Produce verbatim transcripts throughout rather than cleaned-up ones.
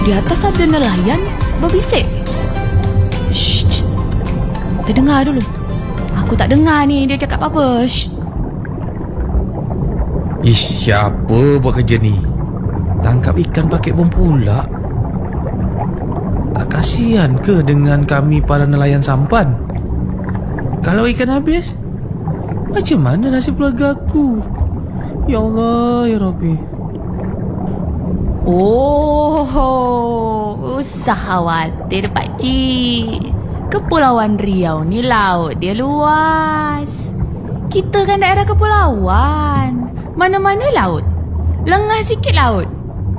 Di atas ada nelayan berbisik. Shh, kita dengar dulu. Aku tak dengar ni dia cakap apa. Shh. Ish, siapa buat kerja ni? Tangkap ikan pakai bom pula. Tak kasihan ke dengan kami para nelayan sampan? Kalau ikan habis, macam mana nasib keluarga aku? Ya Allah, ya Rabbi. Oh, usah khawatir pakcik. Kepulauan Riau ni laut dia luas. Kita kan daerah kepulauan. Mana-mana laut. Lengah sikit laut.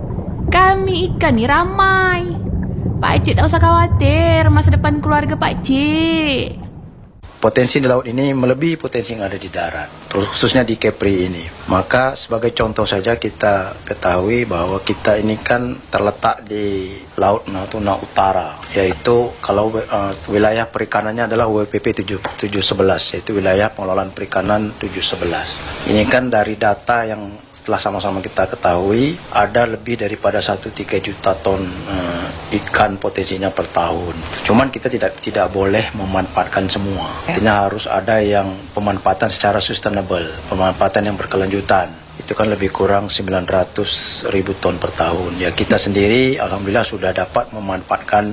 Kami ikan ni ramai. Pakcik tak usah khawatir masa depan keluarga pakcik. Potensi di laut ini melebihi potensi yang ada di darat, khususnya di Kepri ini. Maka sebagai contoh saja kita ketahui bahwa kita ini kan terletak di Laut Natuna Utara, yaitu kalau uh, wilayah perikanannya adalah W P P tujuh sebelas, yaitu wilayah pengelolaan perikanan tujuh sebelas. Ini kan dari data yang setelah sama-sama kita ketahui ada lebih daripada satu koma tiga juta ton uh, ikan potensinya per tahun. Cuman kita tidak tidak boleh memanfaatkan semua. Artinya harus ada yang pemanfaatan secara sustainable, pemanfaatan yang berkelanjutan. Itu kan lebih kurang sembilan ratus ribu ton per tahun. Ya kita sendiri alhamdulillah sudah dapat memanfaatkan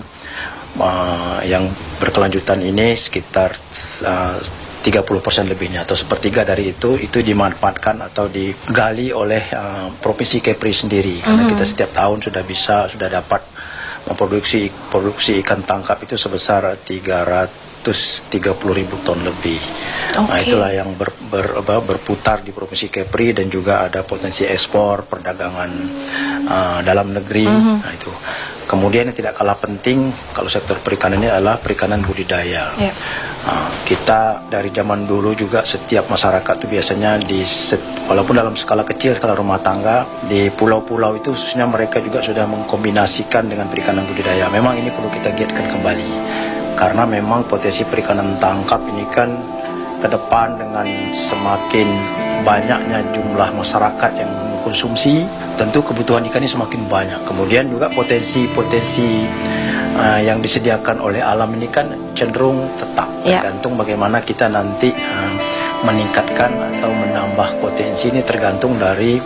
uh, yang berkelanjutan ini sekitar uh, tiga puluh persen lebihnya atau sepertiga dari itu itu dimanfaatkan atau digali oleh uh, Provinsi Kepri sendiri. Karena kita setiap tahun sudah bisa sudah dapat memproduksi produksi ikan tangkap itu sebesar tiga ratus tiga puluh ribu ton lebih. Okay. Nah, itulah yang ber, ber, ber, berputar di Provinsi Kepri dan juga ada potensi ekspor perdagangan uh, dalam negeri. Uh-huh. Nah, itu. Kemudian yang tidak kalah penting kalau sektor perikanan ini adalah perikanan budidaya. Yeah. Uh, kita dari zaman dulu juga setiap masyarakat itu biasanya di set, walaupun dalam skala kecil, skala rumah tangga di pulau-pulau itu khususnya mereka juga sudah mengkombinasikan dengan perikanan budidaya. Memang ini perlu kita giatkan kembali karena memang potensi perikanan tangkap ini kan ke depan dengan semakin banyaknya jumlah masyarakat yang mengkonsumsi, tentu kebutuhan ikan ini semakin banyak. Kemudian juga potensi-potensi uh, yang disediakan oleh alam ini kan cenderung tetap. Yeah. Tergantung bagaimana kita nanti uh, meningkatkan atau menambah potensi ini tergantung dari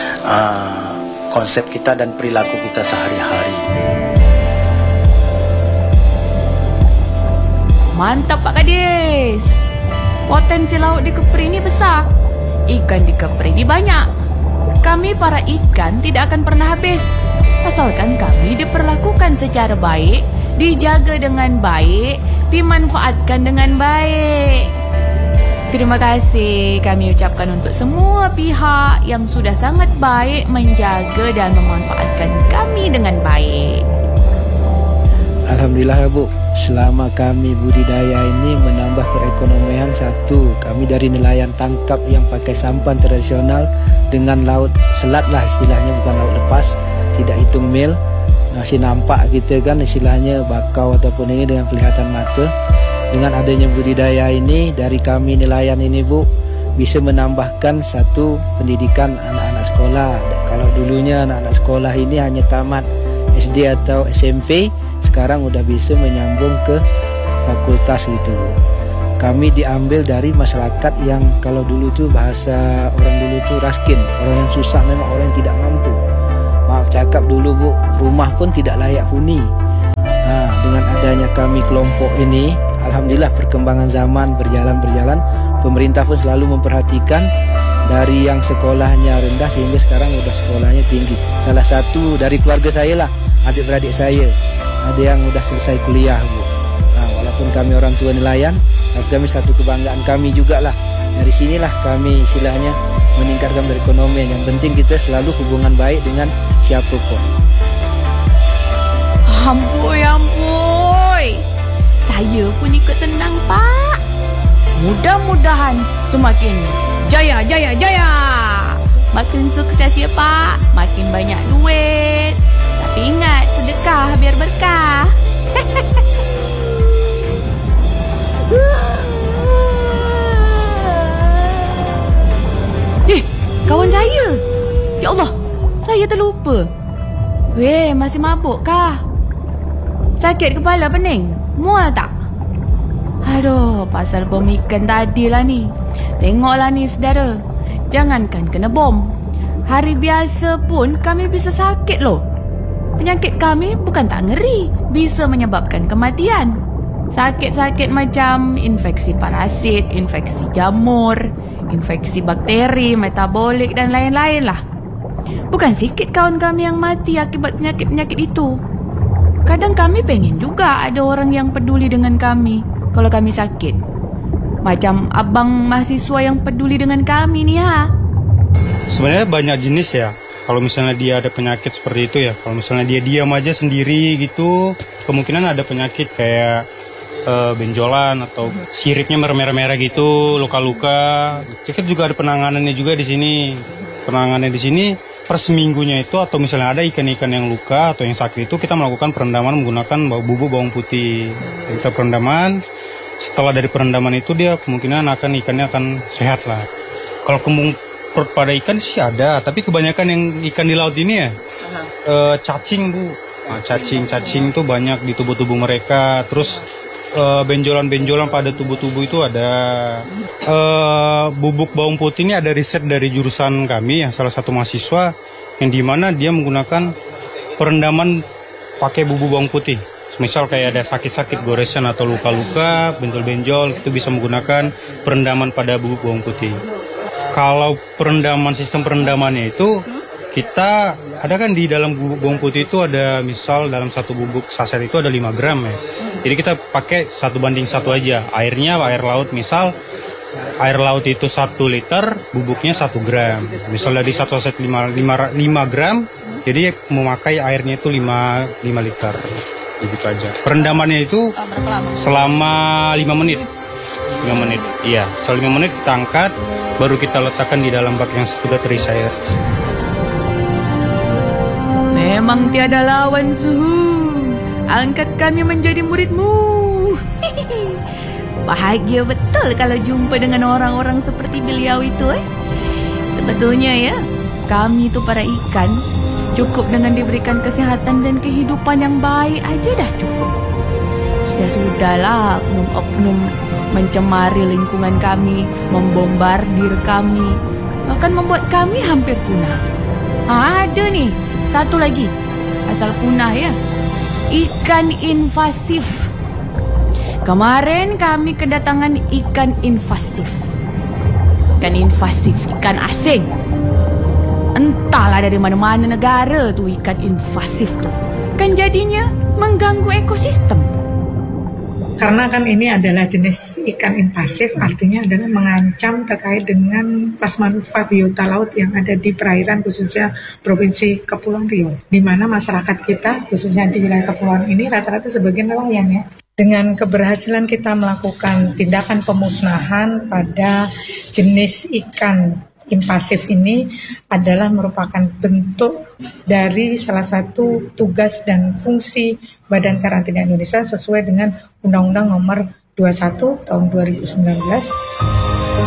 uh, konsep kita dan perilaku kita sehari-hari. Mantap Pak Kadis. Potensi laut di Kepri ini besar. Ikan di Kepri ini banyak. Kami para ikan tidak akan pernah habis. Asalkan kami diperlakukan secara baik, dijaga dengan baik, dimanfaatkan dengan baik. Terima kasih kami ucapkan untuk semua pihak yang sudah sangat baik menjaga dan memanfaatkan kami dengan baik. Alhamdulillah Bu, selama kami budidaya ini menambah perekonomian satu. Kami dari nelayan tangkap yang pakai sampan tradisional dengan laut selat lah istilahnya, bukan laut lepas, tidak hitung mil, masih nampak gitu kan istilahnya bakau ataupun ini dengan kelihatan mata. Dengan adanya budidaya ini dari kami nelayan ini Bu, bisa menambahkan satu pendidikan anak-anak sekolah. Dan kalau dulunya anak-anak sekolah ini hanya tamat S D atau S M P, sekarang udah bisa menyambung ke fakultas gitu Bu. Kami diambil dari masyarakat yang kalau dulu tuh bahasa orang dulu tuh raskin, orang yang susah, memang orang yang tidak mampu. Maaf cakap dulu Bu, rumah pun tidak layak huni. Nah, dengan adanya kami kelompok ini, alhamdulillah perkembangan zaman berjalan-berjalan, pemerintah pun selalu memperhatikan dari yang sekolahnya rendah sehingga sekarang udah sekolahnya tinggi. Salah satu dari keluarga saya lah, adik-beradik saya, ada yang udah selesai kuliah Bu. Nah, walaupun kami orang tua nelayan, tapi kami satu kebanggaan kami juga lah. Dari sinilah kami istilahnya meningkatkan perekonomian. Yang penting kita selalu hubungan baik dengan siapapun. Ampun, ampun. Saya pun ikut senang Pak. Mudah-mudahan semakin jaya, jaya, jaya. Makin sukses ya Pak, makin banyak duit. Tapi ingat, sedekah biar berkah. Eh, kawan saya. Ya Allah, saya terlupa. Weh, masih mabuk kah? Sakit kepala pening? Mual tak? Aduh, pasal bom ikan tadi lah ni. Tengoklah ni saudara. Jangankan kena bom, hari biasa pun kami bisa sakit loh. Penyakit kami bukan tak ngeri, bisa menyebabkan kematian. Sakit-sakit macam infeksi parasit, infeksi jamur, infeksi bakteri, metabolik dan lain-lain lah. Bukan sikit kawan kami yang mati akibat penyakit-penyakit itu. Kadang kami pengen juga ada orang yang peduli dengan kami kalau kami sakit. Macam abang mahasiswa yang peduli dengan kami ni ha. Sebenarnya banyak jenis ya. Kalau misalnya dia ada penyakit seperti itu ya. Kalau misalnya dia diam aja sendiri gitu, kemungkinan ada penyakit kayak uh, benjolan atau siripnya merah-merah gitu, luka-luka. Kita juga ada penanganannya juga di sini. Penanganannya di sini per seminggunya itu, atau misalnya ada ikan-ikan yang luka atau yang sakit itu, kita melakukan perendaman menggunakan bubuk bawang putih. Kita perendaman, setelah dari perendaman itu dia kemungkinan akan ikannya akan sehat lah. Kalau kembung perut pada ikan sih ada, tapi kebanyakan yang ikan di laut ini ya uh, cacing bu. Nah, cacing cacing itu banyak di tubuh-tubuh mereka. Terus uh, benjolan-benjolan pada tubuh-tubuh itu ada. Uh, bubuk bawang putih ini ada riset dari jurusan kami ya, salah satu mahasiswa yang dimana dia menggunakan perendaman pakai bubuk bawang putih. Misal kayak ada sakit-sakit goresan atau luka-luka, benjol-benjol, itu bisa menggunakan perendaman pada bubuk bawang putih. Kalau perendaman, sistem perendamannya itu, kita ada kan di dalam bubuk bawang putih itu ada, misal dalam satu bubuk saset itu ada lima gram ya. Jadi kita pakai satu banding satu aja. Airnya, air laut misal, air laut itu satu liter, bubuknya satu gram. Misal dari satu saset lima gram, jadi memakai airnya itu lima liter. Begitu aja. Perendamannya itu selama lima menit. lima menit. Iya, selama lima menit kita angkat, baru kita letakkan di dalam bak yang sudah terisi air. Memang tiada lawan suhu. Angkat kami menjadi muridmu. Bahagia betul kalau jumpa dengan orang-orang seperti beliau itu eh. Sebetulnya ya, kami itu para ikan cukup dengan diberikan kesehatan dan kehidupan yang baik aja dah cukup. Sudah-sudahlah oknum-oknum mencemari lingkungan kami, membombardir kami, bahkan membuat kami hampir punah. Ha, ada nih, satu lagi. Asal punah ya. Ikan invasif. Kemarin kami kedatangan ikan invasif. Ikan invasif, ikan asing. Entahlah dari mana-mana negara tu ikan invasif tu. Kan jadinya mengganggu ekosistem. Karena kan ini adalah jenis ikan invasif, artinya adalah mengancam terkait dengan plasmanuva biota laut yang ada di perairan khususnya Provinsi Kepulauan Riau. Di mana masyarakat kita, khususnya di wilayah kepulauan ini, rata-rata sebagian nelayan ya. Dengan keberhasilan kita melakukan tindakan pemusnahan pada jenis ikan invasif ini adalah merupakan bentuk dari salah satu tugas dan fungsi Badan Karantina Indonesia sesuai dengan Undang-Undang Nomor dua puluh satu Tahun dua ribu sembilan belas